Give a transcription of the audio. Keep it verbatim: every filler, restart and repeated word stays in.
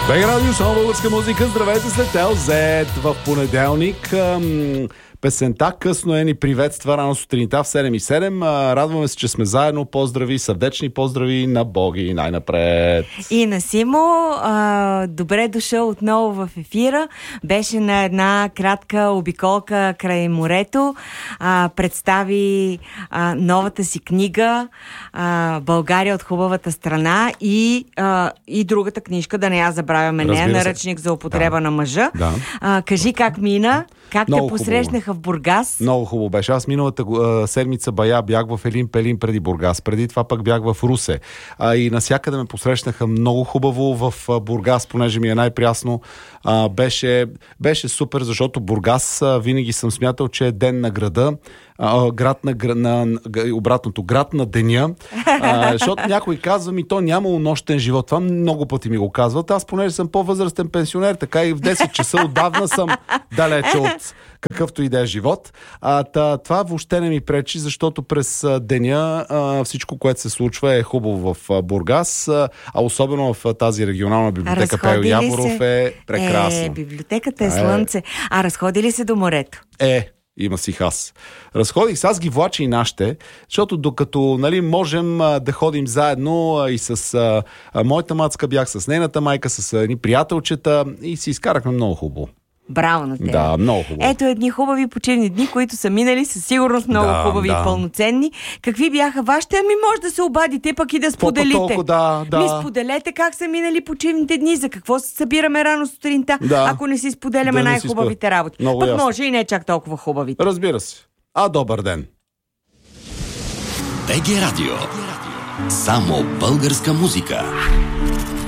БГ Радио, само българска музика. Здравейте след Ел Зет в понеделник. Песента късно е ни приветства рано сутринта в седем и седем. Радваме се, че сме заедно. Поздрави, сърдечни поздрави на Боги най-напред. И на Симо, а, добре дошъл отново в ефира. Беше на една кратка обиколка край морето. А, представи а, новата си книга а, България от хубавата страна и, а, и другата книжка, да не я забравяме, нея, наръчник за употреба да. на мъжа. Да. А, кажи как мина, как Много те посрещнаха хубаво. В Бургас. Много хубаво беше. Аз миналата а, седмица бая бях в Елин Пелин преди Бургас. Преди това пък бях в Русе. А, и насякъде ме посрещнаха много хубаво в а, Бургас, понеже ми е най-прясно. А, беше, беше супер, защото Бургас а, винаги съм смятал, че е ден на града. А, град на, на, на обратното, град на деня. А, защото някой казва ми, то нямало нощен живот. Това много пъти ми го казват. Аз, понеже съм по-възрастен пенсионер, така и в десет часа отдавна съм далече от какъвто и да е живот. А, та, това въобще не ми пречи, защото през деня а, всичко, което се случва, е хубаво в а, Бургас, а, а особено в а, тази регионална библиотека Пейо Яворов е прекрасно. Е, библиотеката е слънце. Е. А разходи ли се до морето? Е, има си хас. Разходих с аз ги влача и нашите, защото докато нали, можем а, да ходим заедно а, и с а, а, моята мацка бях с нейната майка, с едни приятелчета и си изкарахме много хубаво. Браво на теб. Да, много хубаво. Ето едни хубави почивни дни, които са минали със сигурност много да, хубави да. и пълноценни. Какви бяха вашите? Ами може да се обадите, пък и да споделите. Толкова, да, да. Ми споделете как са минали почивните дни, за какво се събираме рано сутринта, да. ако не си споделяме да най-хубавите си работи. много пък ясно. може и не чак толкова хубавите. Разбира се. А, добър ден. БГ Радио. Само българска музика.